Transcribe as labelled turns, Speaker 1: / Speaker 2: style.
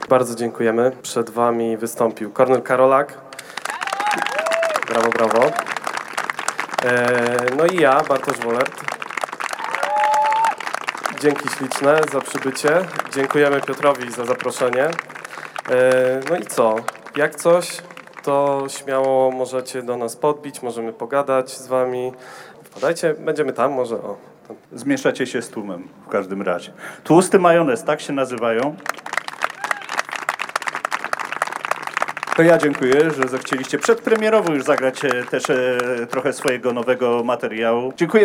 Speaker 1: Bardzo dziękujemy. Przed wami wystąpił Kornel Karolak. Brawo, brawo. No i ja, Bartosz Wolert. Dzięki śliczne za przybycie. Dziękujemy Piotrowi za zaproszenie. No i co? Jak coś, to śmiało możecie do nas podbić, możemy pogadać z wami. Wpadajcie, będziemy tam, może o. Tam.
Speaker 2: Zmieszacie się z tłumem w każdym razie. Tłusty majonez, tak się nazywają. To ja dziękuję, że zechcieliście przedpremierowo już zagrać też trochę swojego nowego materiału. Dziękuję.